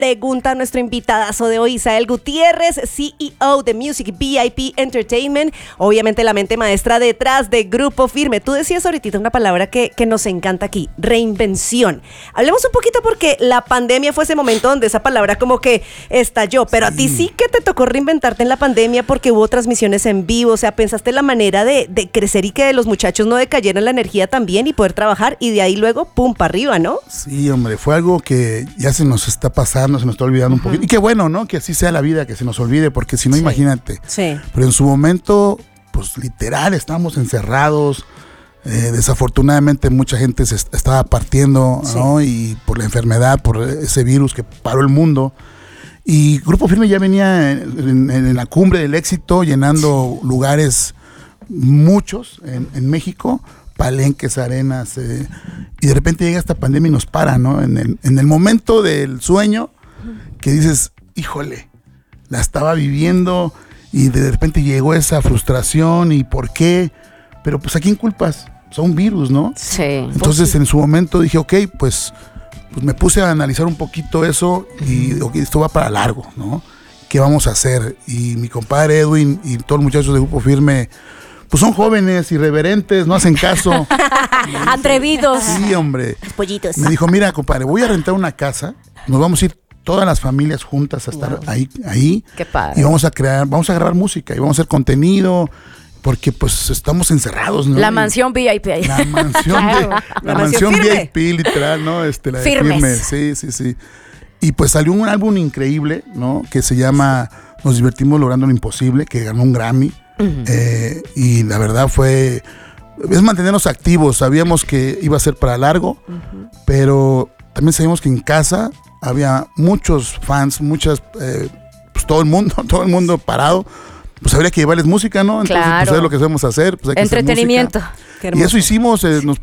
pregunta a nuestro invitadazo de hoy, Isael Gutiérrez, CEO de Music VIP Entertainment, obviamente la mente maestra detrás de Grupo Firme. Tú decías ahorita una palabra que nos encanta aquí, reinvención. Hablemos un poquito porque la pandemia fue ese momento donde esa palabra como que estalló, pero a ti sí que te tocó reinventarte en la pandemia porque hubo transmisiones en vivo, o sea, pensaste la manera de crecer y que de los muchachos no decayeran la energía también y poder trabajar y de ahí luego, pum, para arriba, ¿no? Sí, hombre, fue algo que ya se nos está pasando, se nos está olvidando un poquito. Y qué bueno, ¿no? Que así sea la vida, que se nos olvide, porque si no, imagínate. Sí. Pero en su momento, pues literal, estábamos encerrados. Desafortunadamente mucha gente se estaba partiendo, ¿no? Y por la enfermedad, por ese virus que paró el mundo. Y Grupo Firme ya venía en la cumbre del éxito, llenando lugares muchos en México, palenques, arenas, y de repente llega esta pandemia y nos para, ¿no? En el momento del sueño que dices, híjole, la estaba viviendo y de repente llegó esa frustración y ¿por qué? Pero pues ¿a quién culpas? Son un virus, ¿no? Sí. Entonces en su momento dije, ok, pues me puse a analizar un poquito eso y okay, esto va para largo, ¿no? ¿Qué vamos a hacer? Y mi compadre Edwin y todos los muchachos de Grupo Firme, pues son jóvenes, irreverentes, no hacen caso. Atrevidos. Sí, hombre. Los pollitos. Me dijo, mira, compadre, voy a rentar una casa, nos vamos a ir todas las familias juntas a estar ahí. Qué padre. Y vamos a grabar música y vamos a hacer contenido. Porque pues estamos encerrados, ¿no? La mansión VIP ahí. La mansión, la mansión VIP, literal, ¿no? La de Firme. Sí. Y pues salió un álbum increíble, ¿no? Que se llama Nos divertimos logrando lo imposible, que ganó un Grammy. Y la verdad es mantenernos activos. Sabíamos que iba a ser para largo, pero también sabíamos que en casa había muchos fans, pues todo el mundo parado. Pues habría que llevarles música, ¿no? Entonces, claro. Pues es lo que sabemos hacer. Pues hay que entretenimiento. hacer música. Y eso hicimos, nos